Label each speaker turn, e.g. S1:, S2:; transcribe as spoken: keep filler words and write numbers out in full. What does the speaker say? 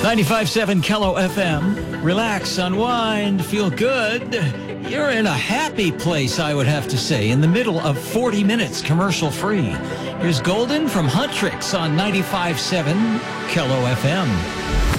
S1: ninety-five point seven Kello F M. Relax, unwind, feel good. You're in a happy place, I would have to say, in the middle of forty minutes commercial-free. Here's Golden from Huntrix on ninety-five point seven Kello F M.